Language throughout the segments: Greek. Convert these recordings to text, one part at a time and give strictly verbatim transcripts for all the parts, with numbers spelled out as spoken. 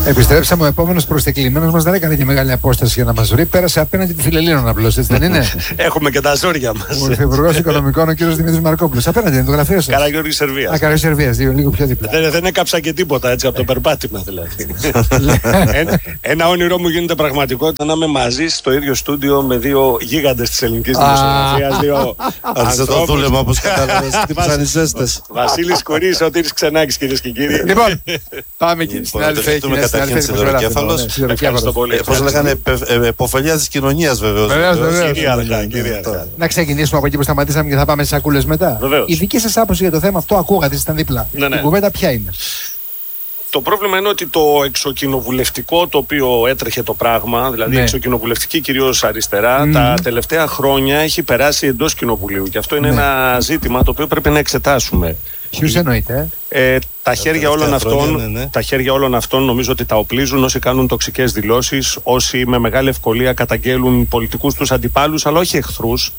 Επιστρέψαμε. Ο επόμενος προσκεκλημένος μας δεν έκανε και μεγάλη απόσταση για να μας βρει. Πέρασε απέναντι τη Φιλελλήνων απλώς, έτσι δεν είναι? Έχουμε και τα ζόρια μας. Ο Υφυπουργός Οικονομικών, ο κ. Δημήτρης Μαρκόπουλος. Απέναντι είναι το γραφείο σας. Καραγιώργης Σερβίας. Α, Καραγιώργης Σερβίας, λίγο πιο δίπλα. Δεν, δεν έκαψα και τίποτα έτσι από το περπάτημα δηλαδή. ένα, ένα όνειρό μου γίνεται πραγματικότητα να είμαι μαζί στο ίδιο στούντιο με δύο γίγαντες της ελληνικής δημοσιογραφίας. Δύο ανθρώπους. Το δούλεμα, όπως κατάλαβες, τύπησαν οι ζέστες. Βασίλης Κορής, Σωτήρης Ξενάκης, κυρίες και κύριοι. Λοιπόν, πάμε και στην άλλη φέκη. Καταρχήν σιδεροκέφαλος. Ευχαριστώ πολύ. Πώς λέγανε, επωφελία της κοινωνίας βεβαίως. Να ξεκινήσουμε από εκεί που σταματήσαμε και θα πάμε σε σακούλες μετά. Η δική σας άποψη για το θέμα αυτό, ακούγατε, ήσασταν δίπλα. Η κουβέντα ποια είναι? Το πρόβλημα είναι ότι το εξοκοινοβουλευτικό το οποίο έτρεχε το πράγμα, δηλαδή ναι. εξοκοινοβουλευτική κυρίως αριστερά, mm. τα τελευταία χρόνια έχει περάσει εντός κοινοβουλίου. Και αυτό είναι ναι. ένα ζήτημα το οποίο πρέπει να εξετάσουμε. Ποιους εννοείται? Ε, τα, χέρια όλων αυτών, χρόνια, ναι, ναι. τα χέρια όλων αυτών νομίζω ότι τα οπλίζουν όσοι κάνουν τοξικές δηλώσεις, όσοι με μεγάλη ευκολία καταγγέλουν πολιτικούς τους αντιπάλους, αλλά όχι εχθρούς,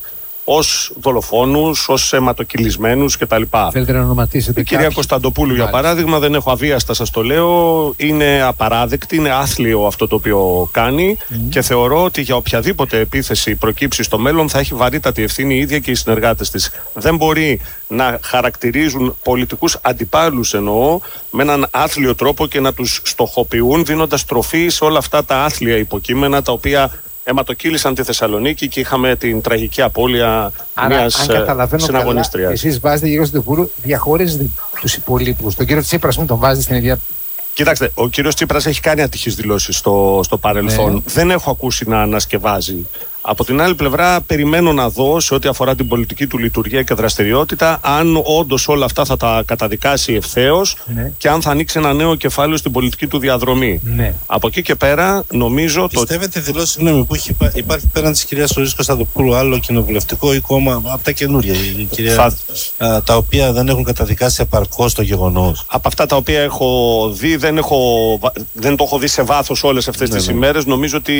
ως δολοφόνους, ως αιματοκυλισμένους κτλ. Θέλετε να ονοματίσετε? Η κυρία κάποιοι? Κωνσταντοπούλου, για παράδειγμα, δεν έχω αβίαστα, σας το λέω, είναι απαράδεκτη, είναι άθλιο αυτό το οποίο κάνει mm. και θεωρώ ότι για οποιαδήποτε επίθεση προκύψει στο μέλλον θα έχει βαρύτατη ευθύνη η ίδια και οι συνεργάτες της. Δεν μπορεί να χαρακτηρίζουν πολιτικούς αντιπάλους, εννοώ, με έναν άθλιο τρόπο και να τους στοχοποιούν δίνοντας τροφή σε όλα αυτά τα άθλια υποκείμενα τα οποία αιματοκύλησαν τη Θεσσαλονίκη και είχαμε την τραγική απώλεια μιας συναγωνίστριας. Εσείς βάζετε γύρω στην Τουπούλου, διαχωρίζετε τους υπολείπους. Τον κύριο Τσίπρα, πούμε, τον βάζετε στην ίδια. Κοιτάξτε, ο κύριος Τσίπρας έχει κάνει ατυχείς δηλώσεις στο, στο παρελθόν. Ναι. Δεν έχω ακούσει να ανασκευάζει. Από την άλλη πλευρά, περιμένω να δω σε ό,τι αφορά την πολιτική του λειτουργία και δραστηριότητα, αν όντως όλα αυτά θα τα καταδικάσει ευθέως ναι. και αν θα ανοίξει ένα νέο κεφάλαιο στην πολιτική του διαδρομή. Ναι. Από εκεί και πέρα, νομίζω. Πιστεύετε το... δηλώσει συγγνώμη, που έχει, υπάρχει πέραν της κυρίας Κορής Κωνσταντοπούλου άλλο κοινοβουλευτικό ή κόμμα από τα καινούρια, η κυρία, θα... α, τα οποία δεν έχουν καταδικάσει επαρκώς το γεγονός? Από αυτά τα οποία έχω δει, δεν, έχω, δεν το έχω δει σε βάθος όλες αυτές ναι, τις ναι. ημέρες. Νομίζω ότι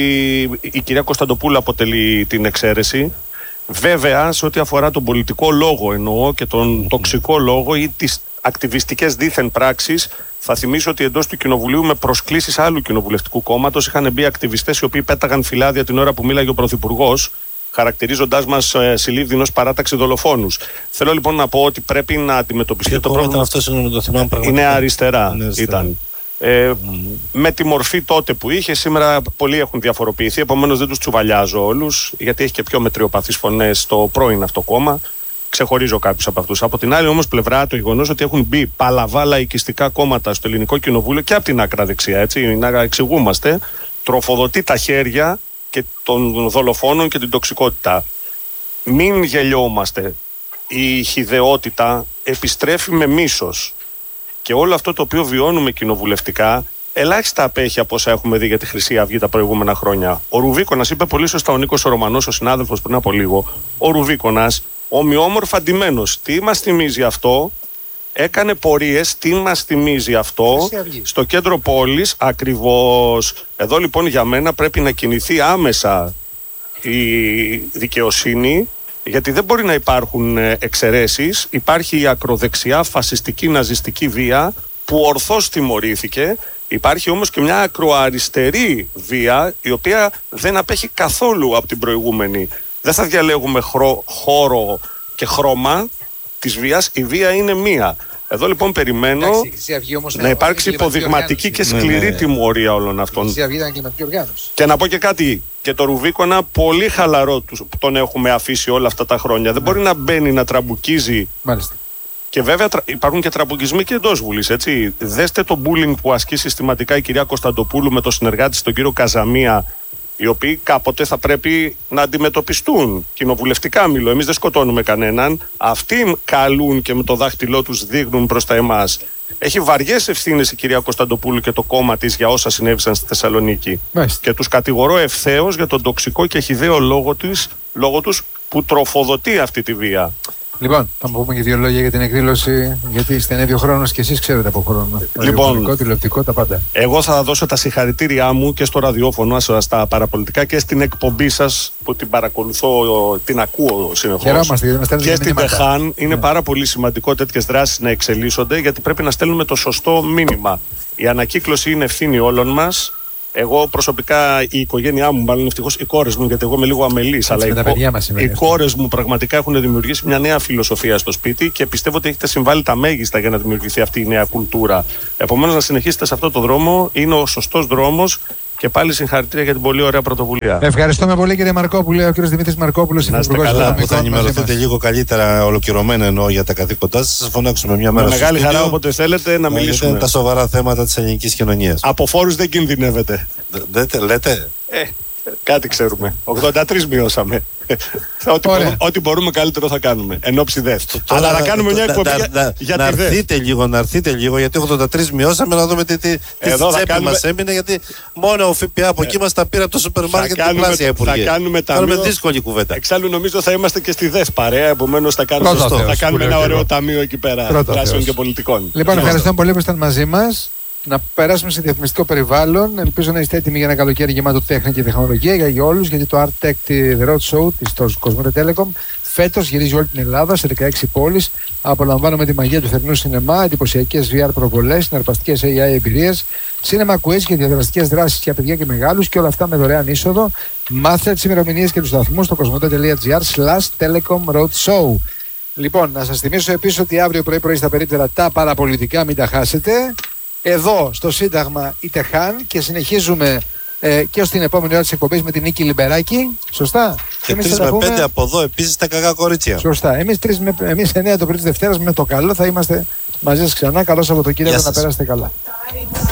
η κυρία Κωνσταντοπούλου αποτελεί την εξαίρεση. Βέβαια, σε ό,τι αφορά τον πολιτικό λόγο εννοώ και τον τοξικό λόγο ή τις ακτιβιστικές δήθεν πράξεις, θα θυμίσω ότι εντός του κοινοβουλίου με προσκλήσεις άλλου κοινοβουλευτικού κόμματος είχαν μπει ακτιβιστές οι οποίοι πέταγαν φυλάδια την ώρα που μίλαγε ο Πρωθυπουργός, χαρακτηρίζοντάς μας ε, συλλήβδιν ως παράταξη δολοφόνους. Θέλω λοιπόν να πω ότι πρέπει να αντιμετωπιστεί το πρόβλημα. Αυτό είναι, το θυμάμαι πραγματικά. Είναι αριστερά, είναι αριστερά. Ήταν. Ε, mm. Με τη μορφή τότε που είχε, σήμερα πολλοί έχουν διαφοροποιηθεί, επομένως δεν τους τσουβαλιάζω όλους, γιατί έχει και πιο μετριοπαθείς φωνές στο πρώην αυτό κόμμα. Ξεχωρίζω κάποιους από αυτούς. Από την άλλη όμως πλευρά, το γεγονός ότι έχουν μπει παλαβά λαϊκιστικά κόμματα στο ελληνικό κοινοβούλιο και από την άκρα δεξιά, έτσι, να εξηγούμαστε, τροφοδοτεί τα χέρια και των δολοφόνων και την τοξικότητα. Μην γελιόμαστε. Η χυδαιότητα επιστρέφει με μίσος. Και όλο αυτό το οποίο βιώνουμε κοινοβουλευτικά, ελάχιστα απέχει από όσα έχουμε δει για τη Χρυσή Αυγή τα προηγούμενα χρόνια. Ο Ρουβίκονας, είπε πολύ σωστά ο Νίκος ο Ρωμανός, ο συνάδελφος πριν από λίγο, ο Ρουβίκονας, ομοιόμορφα ντυμένος. Τι μας θυμίζει αυτό? Έκανε πορείες, τι μας θυμίζει αυτό? Στο κέντρο πόλης, ακριβώς. Εδώ λοιπόν για μένα πρέπει να κινηθεί άμεσα η δικαιοσύνη. Γιατί δεν μπορεί να υπάρχουν εξαιρέσεις. Υπάρχει η ακροδεξιά φασιστική ναζιστική βία που ορθώς τιμωρήθηκε. Υπάρχει όμως και μια ακροαριστερή βία η οποία δεν απέχει καθόλου από την προηγούμενη. Δεν θα διαλέγουμε χρο, χώρο και χρώμα της βίας. Η βία είναι μία. Εδώ λοιπόν περιμένω Εντάξει, να υπάρξει υποδειγματική και σκληρή ναι, ναι. τιμωρία όλων αυτών. Και να πω και κάτι, και το Ρουβίκονα πολύ χαλαρό τον έχουμε αφήσει όλα αυτά τα χρόνια. Ναι. Δεν μπορεί να μπαίνει να τραμπουκίζει. Μάλιστα. Και βέβαια υπάρχουν και τραμπουκισμοί και εντός Βουλής, έτσι. Δέστε το bullying που ασκεί συστηματικά η κυρία Κωνσταντοπούλου με το συνεργάτη της, τον κύριο Καζαμία, οι οποίοι κάποτε θα πρέπει να αντιμετωπιστούν. Κοινοβουλευτικά μιλώ, εμείς δεν σκοτώνουμε κανέναν. Αυτοί καλούν και με το δάχτυλό τους δείχνουν προς τα εμάς. Έχει βαριές ευθύνες η κυρία Κωνσταντοπούλου και το κόμμα της για όσα συνέβησαν στη Θεσσαλονίκη. Μάλιστα. Και τους κατηγορώ ευθέως για τον τοξικό και χυδαίο λόγο, της, λόγο τους που τροφοδοτεί αυτή τη βία. Λοιπόν, θα πούμε και δύο λόγια για την εκδήλωση, γιατί στενεύει ο χρόνος και εσείς ξέρετε από χρόνο. Λοιπόν, τηλεοπτικό, τα πάντα. Εγώ θα δώσω τα συγχαρητήριά μου και στο ραδιόφωνο, στα παραπολιτικά και στην εκπομπή σας που την παρακολουθώ, την ακούω συνεχώς. Χαιρόμαστε γιατί μας στέλνετε και στην Τεχάν. Είναι ναι. πάρα πολύ σημαντικό τέτοιες δράσεις να εξελίσσονται, γιατί πρέπει να στέλνουμε το σωστό μήνυμα. Η ανακύκλωση είναι ευθύνη όλων μας. Εγώ προσωπικά, η οικογένειά μου, μάλλον ευτυχώς οι κόρες μου, γιατί εγώ είμαι λίγο αμελής, αλλά οι, κο... οι κόρες μου πραγματικά έχουν δημιουργήσει μια νέα φιλοσοφία στο σπίτι και πιστεύω ότι έχετε συμβάλει τα μέγιστα για να δημιουργηθεί αυτή η νέα κουλτούρα. Επομένως, να συνεχίσετε σε αυτό το δρόμο, είναι ο σωστός δρόμος. Και πάλι συγχαρητήρια για την πολύ ωραία πρωτοβουλία. Ευχαριστούμε πολύ, κύριε Μαρκόπουλε. Ο κύριος Δημήτρης Μαρκόπουλος, να είστε καλά. Που θα ενημερωθείτε λίγο καλύτερα, ολοκληρωμένα εννοώ για τα καθήκοντά σας. Θα φωνάξουμε μια μέρα. Με μεγάλη χαρά, όποτε θέλετε να μιλήσουμε. Είναι τα σοβαρά θέματα της ελληνικής κοινωνίας. Από φόρους δεν κινδυνεύετε. Δεν λέτε. Ε, κάτι ξέρουμε. ογδόντα τρία μειώσαμε. Ό,τι, μπορούμε, ό,τι μπορούμε καλύτερο θα κάνουμε. Εν όψη δεύτερη. Αλλά να κάνουμε μια εκπομπή για να έρθετε λίγο, να έρθετε λίγο, γιατί ογδόντα τρία μειώσαμε να δούμε τι τσέπη κάνουμε... μας έμεινε. Γιατί μόνο ο ΦΠΑ από εκεί μας τα πήρα από το σούπερ μάρκετ και την πλάσια υπουργεία. Θα κάνουμε, κάνουμε δύσκολη κουβέντα. Εξάλλου νομίζω θα είμαστε και στη ΔΕΘ παρέα. Επομένως θα κάνουμε, θα κάνουμε ένα ωραίο ταμείο εκεί πέρα δράσεων και πολιτικών. Λοιπόν, ευχαριστώ πολύ που ήσταν μαζί μας. Να περάσουμε σε διαφημιστικό περιβάλλον. Ελπίζω να είστε έτοιμοι για ένα καλοκαίρι γεμάτο τέχνη και τεχνολογία για, για όλους, γιατί το Art Tech The Road Show της Cosmote Telecom φέτος γυρίζει όλη την Ελλάδα σε δεκαέξι πόλεις. Απολαμβάνουμε τη μαγεία του θερινού σινεμά, εντυπωσιακές βι αρ προβολές, συναρπαστικές έι άι εμπειρίες, cinema quiz και διαδραστικές δράσεις για παιδιά και μεγάλους, και όλα αυτά με δωρεάν είσοδο. Μάθετε τις ημερομηνίες και τους σταθμούς στο cosmote.gr slash telecom road show. Λοιπόν, να σας θυμίσω επίσης ότι αύριο πρωί-πρωί στα περίπτερα τα παραπολιτικά, μην τα χάσετε. Εδώ στο Σύνταγμα η Τεχάν, και συνεχίζουμε ε, και ως την επόμενη ώρα της εκπομπής με την Νίκη Λιμπεράκη. Σωστά. Και τρεις με πέντε από εδώ επίσης τα κακά κορίτσια. Σωστά. Εμείς, τρεις με, εμείς εννέα το πρωί της Δευτέρας με το καλό θα είμαστε μαζί σας ξανά. Καλό Σαββατοκύριακο, να περάσετε καλά.